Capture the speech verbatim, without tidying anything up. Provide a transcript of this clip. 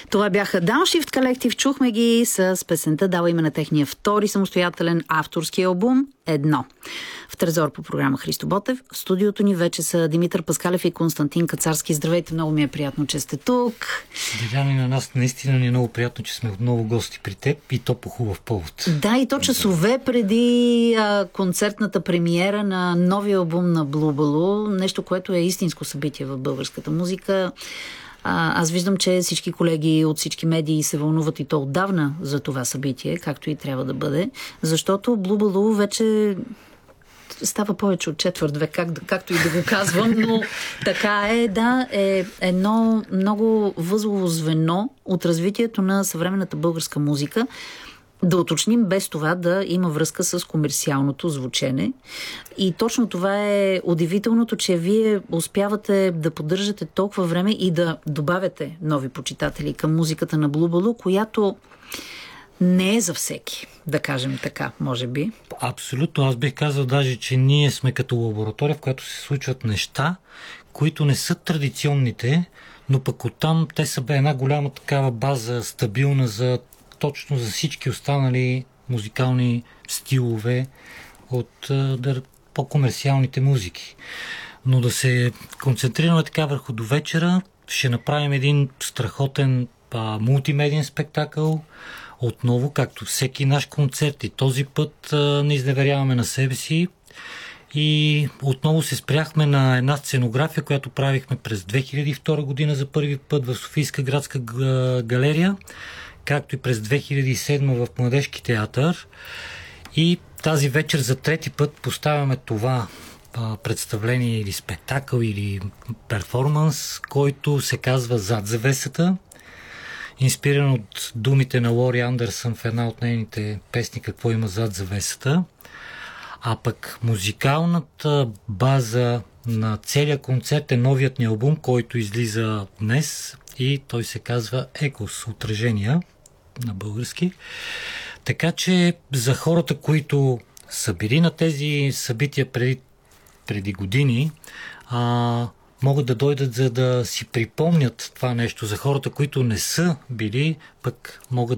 Това бяха Downshift Collective. Чухме ги с песента, дала име на техния втори самостоятелен авторски албум Едно. В Трезор по програма Христо Ботев. В студиото ни вече са Димитър Паскалев и Константин Кацарски. Здравейте, много ми е приятно, че сте тук. Деляни, на нас наистина ни е много приятно, че сме отново гости при теб и то по хубав повод. Да, и то часове преди а, концертната премиера на новия албум на Blue Balloon. Нещо, което е истинско събитие в българската музика. А, аз виждам, че всички колеги от всички медии се вълнуват и то отдавна за това събитие, както и трябва да бъде, защото Blue Balloon вече става повече от четвърт век, как, както и да го казвам, но така е, да, е едно много възлово звено от развитието на съвременната българска музика. Да уточним, без това да има връзка с комерциалното звучене. И точно това е удивителното, че вие успявате да поддържате толкова време и да добавяте нови почитатели към музиката на Blue Balloon, която не е за всеки, да кажем така, може би. Абсолютно. Аз бих казал даже, че ние сме като лаборатория, в която се случват неща, които не са традиционните, но пък оттам те са една голяма такава база, стабилна за точно за всички останали музикални стилове от да, по-комерциалните музики. Но да се концентрираме така върху до вечера, ще направим един страхотен а, мултимедиен спектакъл. Отново, както всеки наш концерт, и този път а, не изневеряваме на себе си. И отново се спряхме на една сценография, която правихме през две хиляди и втора година за първи път в Софийска градска галерия, както и през две хиляди и седма в Младежки театър. И тази вечер за трети път поставяме това а, представление или спектакъл или перформанс, който се казва Зад завесата, инспириран от думите на Лори Андерсън в една от нейните песни "Какво има зад завесата". А пък музикалната база на целия концерт е новият ни албум, който излиза днес и той се казва Екос, отражения на български. Така че за хората, които са били на тези събития преди, преди години, а, могат да дойдат, за да си припомнят това нещо. За хората, които не са били, пък могат